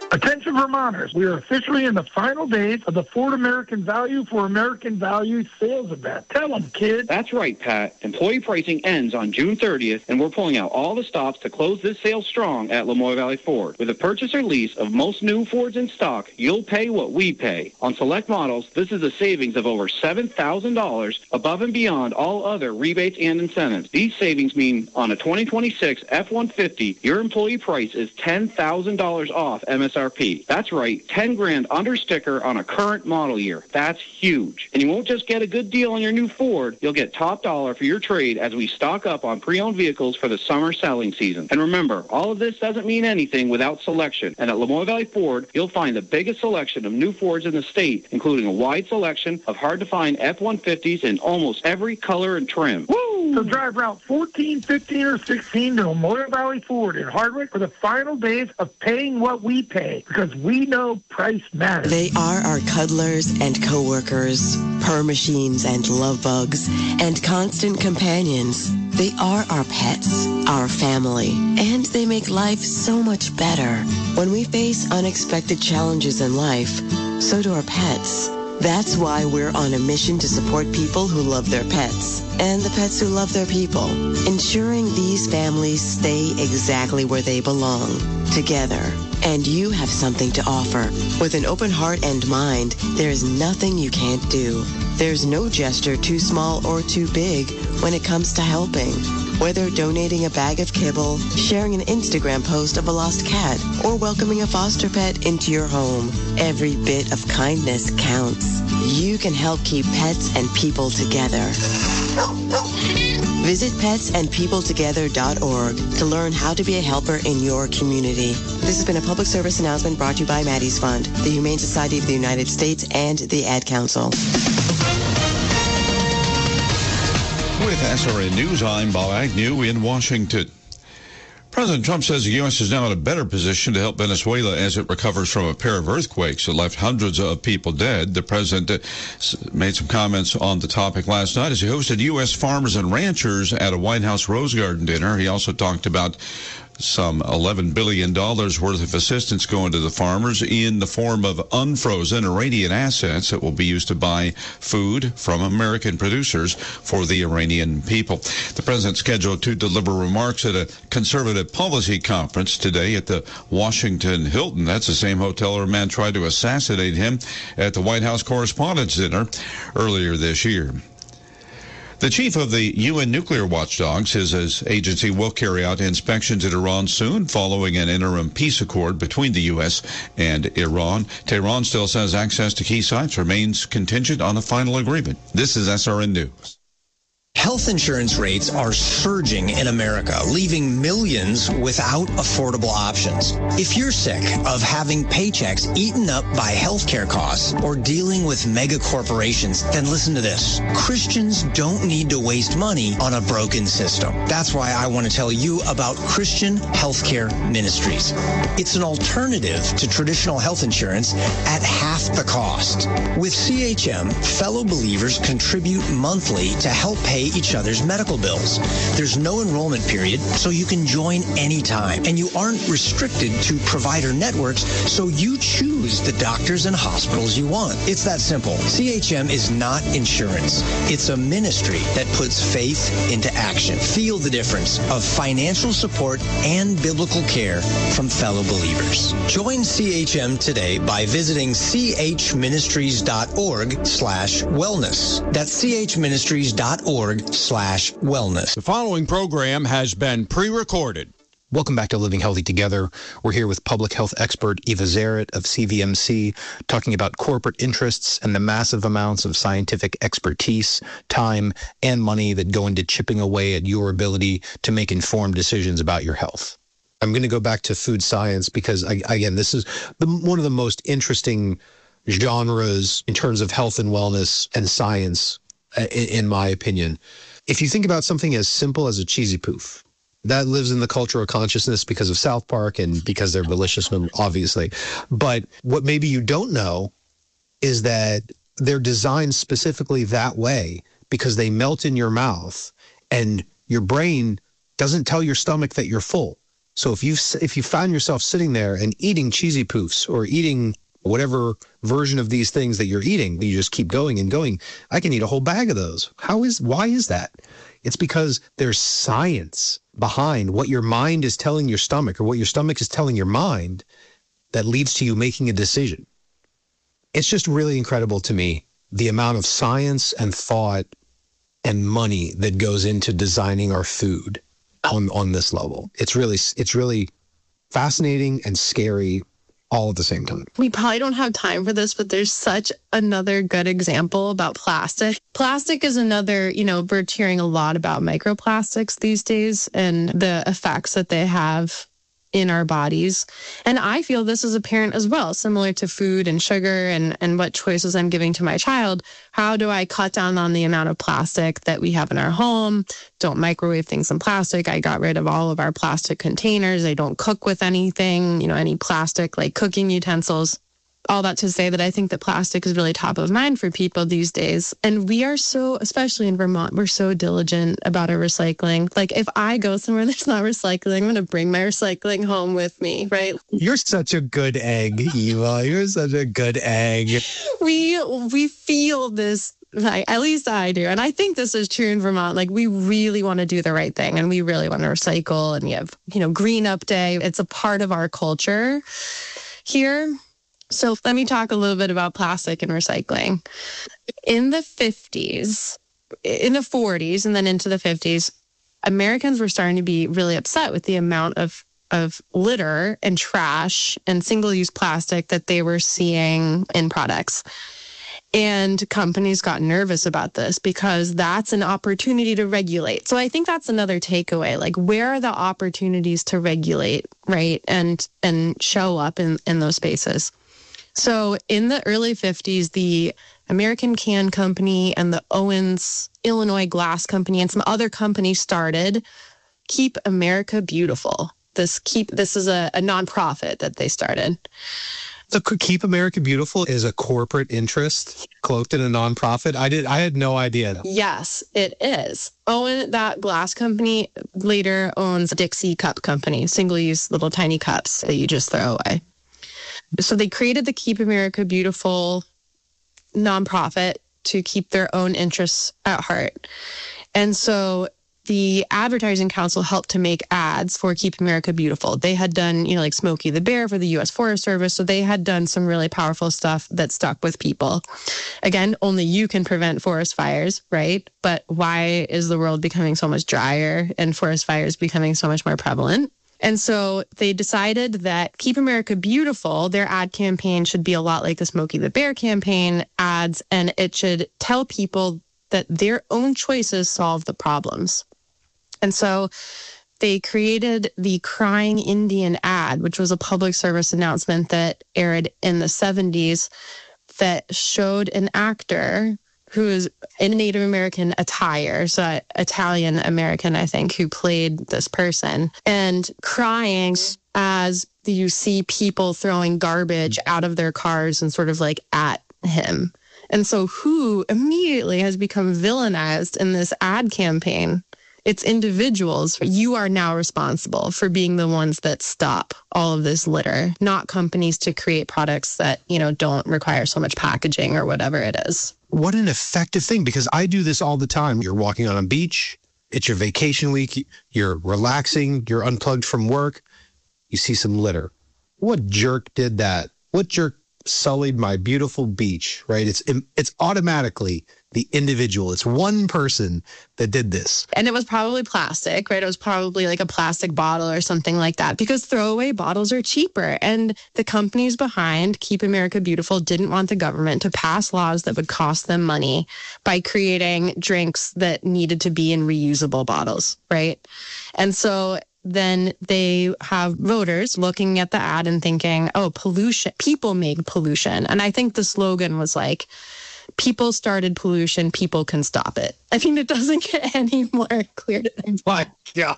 Attention Vermonters, we are officially in the final days of the Ford American Value for American Value sales event. Tell them, kid. That's right, Pat. Employee pricing ends on June 30th, and we're pulling out all the stops to close this sale strong at Lamoille Valley Ford. With a purchase or lease of most new Fords in stock, you'll pay what we pay. On select models, this is a savings of over $7,000 above and beyond all other rebates and incentives. These savings mean on a 2026 F-150, your employee price is $10,000 off MSRP. That's right, 10 grand under sticker on a current model year. That's huge. And you won't just get a good deal on your new Ford, you'll get top dollar for your trade as we stock up on pre-owned vehicles for the summer selling season. And remember, all of this doesn't mean anything without selection. And at Lamoille Valley Ford, you'll find the biggest selection of new Fords in the state, including a wide selection of hard-to-find F-150s in almost every color and trim. Woo! So drive Route 14, 15, or 16 to Lamoille Valley Ford in Hardwick for the final days of paying what we pay, because we know price matters. They are our cuddlers and coworkers, purr machines and love bugs, and constant companions. They are our pets, our family, and they make life so much better. When we face unexpected challenges in life, so do our pets. That's why we're on a mission to support people who love their pets and the pets who love their people, ensuring these families stay exactly where they belong, together. And you have something to offer. With an open heart and mind, there is nothing you can't do. There's no gesture too small or too big when it comes to helping. Whether donating a bag of kibble, sharing an Instagram post of a lost cat, or welcoming a foster pet into your home, every bit of kindness counts. You can help keep pets and people together. Visit petsandpeopletogether.org to learn how to be a helper in your community. This has been a public service announcement brought to you by Maddie's Fund, the Humane Society of the United States, and the Ad Council. With SRN News, I'm Bob Agnew in Washington. President Trump says the U.S. is now in a better position to help Venezuela as it recovers from a pair of earthquakes that left hundreds of people dead. The president made some comments on the topic last night as he hosted U.S. farmers and ranchers at a White House Rose Garden dinner. He also talked about some $11 billion worth of assistance going to the farmers in the form of unfrozen Iranian assets that will be used to buy food from American producers for the Iranian people. The president's scheduled to deliver remarks at a conservative policy conference today at the Washington Hilton. That's the same hotel where a man tried to assassinate him at the White House Correspondents' Dinner earlier this year. The chief of the UN nuclear watchdog says his agency will carry out inspections in Iran soon following an interim peace accord between the U.S. and Iran. Tehran still says access to key sites remains contingent on a final agreement. This is SRN News. Health insurance rates are surging in America, leaving millions without affordable options. If you're sick of having paychecks eaten up by healthcare costs or dealing with mega corporations, then listen to this. Christians don't need to waste money on a broken system. That's why I want to tell you about Christian Healthcare Ministries. It's an alternative to traditional health insurance at half the cost. With CHM, fellow believers contribute monthly to help pay each other's medical bills. There's no enrollment period, so you can join anytime. And you aren't restricted to provider networks, so you choose the doctors and hospitals you want. It's that simple. CHM is not insurance. It's a ministry that puts faith into action. Feel the difference of financial support and biblical care from fellow believers. Join CHM today by visiting chministries.org/wellness. That's chministries.org/wellness. The following program has been pre-recorded. Welcome back to Living Healthy Together. We're here with public health expert Eva Zaret of CVMC, talking about corporate interests and the massive amounts of scientific expertise, time, and money that go into chipping away at your ability to make informed decisions about your health. I'm going to go back to food science because, again, this is one of the most interesting genres in terms of health and wellness and science, in my opinion. If you think about something as simple as a cheesy poof, that lives in the cultural consciousness because of South Park and because they're delicious, obviously. But what maybe you don't know is that they're designed specifically that way because they melt in your mouth and your brain doesn't tell your stomach that you're full. So if you found yourself sitting there and eating cheesy poofs or eating whatever version of these things that you're eating, you just keep going and going. I can eat a whole bag of those. Why is that? It's because there's science behind what your mind is telling your stomach or what your stomach is telling your mind that leads to you making a decision. It's just really incredible to me, the amount of science and thought and money that goes into designing our food on this level. It's really fascinating and scary all at the same time. We probably don't have time for this, but there's such another good example about plastic. Plastic is another, we're hearing a lot about microplastics these days and the effects that they have in our bodies. And I feel this is apparent as well, similar to food and sugar and what choices I'm giving to my child. How do I cut down on the amount of plastic that we have in our home? Don't microwave things in plastic. I got rid of all of our plastic containers. I don't cook with anything, any plastic like cooking utensils. All that to say that I think that plastic is really top of mind for people these days. And we are so, especially in Vermont, we're so diligent about our recycling. Like if I go somewhere that's not recycling, I'm going to bring my recycling home with me, right? You're such a good egg, Eva. You're such a good egg. We feel this, like, at least I do. And I think this is true in Vermont. Like we really want to do the right thing and we really want to recycle. And we have, Green Up Day. It's a part of our culture here. So let me talk a little bit about plastic and recycling. In the 40s, and then into the 50s, Americans were starting to be really upset with the amount of litter and trash and single-use plastic that they were seeing in products. And companies got nervous about this because that's an opportunity to regulate. So I think that's another takeaway. Like, where are the opportunities to regulate, right? And show up in those spaces. So in the early 50s, the American Can Company and the Owens Illinois Glass Company and some other companies started Keep America Beautiful. This is a nonprofit that they started. So Keep America Beautiful is a corporate interest cloaked in a nonprofit? I had no idea. Yes, it is. That glass company later owns Dixie Cup Company, single-use little tiny cups that you just throw away. So they created the Keep America Beautiful nonprofit to keep their own interests at heart. And so the Advertising Council helped to make ads for Keep America Beautiful. They had done, like Smokey the Bear for the U.S. Forest Service. So they had done some really powerful stuff that stuck with people. Again, only you can prevent forest fires, right? But why is the world becoming so much drier and forest fires becoming so much more prevalent? And so they decided that Keep America Beautiful, their ad campaign should be a lot like the Smokey the Bear campaign ads, and it should tell people that their own choices solve the problems. And so they created the Crying Indian ad, which was a public service announcement that aired in the 70s that showed an actor who is in Native American attire, so Italian American, I think, who played this person, and crying as you see people throwing garbage out of their cars and sort of like at him. And so who immediately has become villainized in this ad campaign? It's individuals. You are now responsible for being the ones that stop all of this litter, not companies to create products that, don't require so much packaging or whatever it is. What an effective thing, because I do this all the time. You're walking on a beach, it's your vacation week, you're relaxing, you're unplugged from work, you see some litter. What jerk did that? What jerk sullied my beautiful beach, right? It's automatically the individual. It's one person that did this. And it was probably plastic, right? It was probably like a plastic bottle or something like that, because throwaway bottles are cheaper. And the companies behind Keep America Beautiful didn't want the government to pass laws that would cost them money by creating drinks that needed to be in reusable bottles, right? And so then they have voters looking at the ad and thinking, oh, pollution, people make pollution. And I think the slogan was like, people started pollution, people can stop it. I mean, it doesn't get any more clear to them. My God.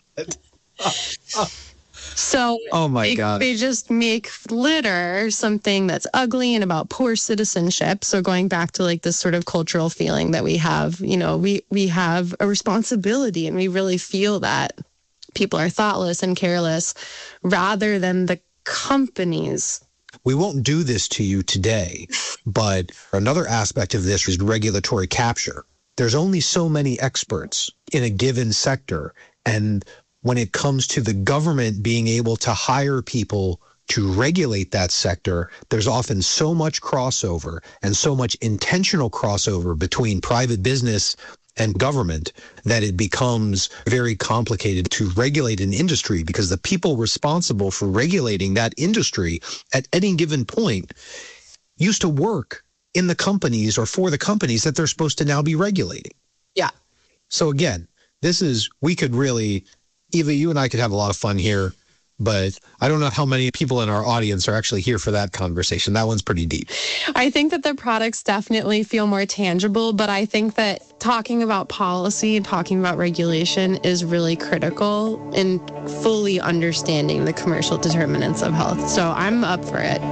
So oh my God. They just make litter something that's ugly and about poor citizenship. So going back to like this sort of cultural feeling that we have, we have a responsibility and we really feel that. people are thoughtless and careless rather than the companies. We won't do this to you today, but another aspect of this is regulatory capture. There's only so many experts in a given sector, and when it comes to the government being able to hire people to regulate that sector, there's often so much crossover and so much intentional crossover between private business and government that it becomes very complicated to regulate an industry, because the people responsible for regulating that industry at any given point used to work in the companies or for the companies that they're supposed to now be regulating. Yeah. So again, we could really, Eva, you and I could have a lot of fun here, but I don't know how many people in our audience are actually here for that conversation. That one's pretty deep. I think that the products definitely feel more tangible, but I think that talking about policy and talking about regulation is really critical in fully understanding the commercial determinants of health. So I'm up for it.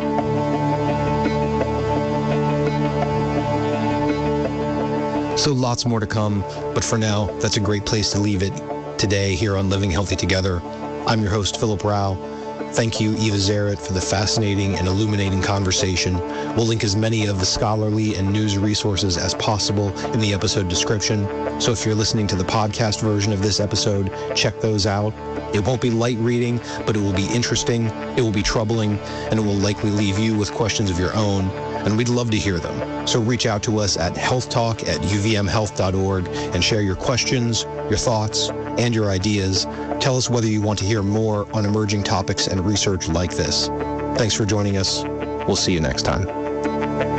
So lots more to come, but for now, that's a great place to leave it today here on Living Healthy Together. I'm your host, Philip Rao. Thank you, Eva Zaret, for the fascinating and illuminating conversation. We'll link as many of the scholarly and news resources as possible in the episode description. So if you're listening to the podcast version of this episode, check those out. It won't be light reading, but it will be interesting, it will be troubling, and it will likely leave you with questions of your own, and we'd love to hear them. So reach out to us at healthtalk@uvmhealth.org and share your questions, your thoughts, and your ideas. Tell us whether you want to hear more on emerging topics and research like this. Thanks for joining us. We'll see you next time.